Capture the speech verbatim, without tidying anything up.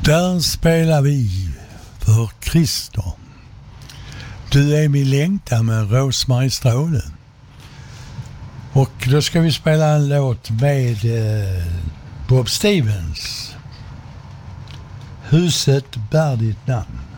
Där spelar vi för Christer. Du är min längtan med Rose-Marie Stråle. Och då ska vi spela en låt med eh, Bob Stevens. Huset bär ditt namn.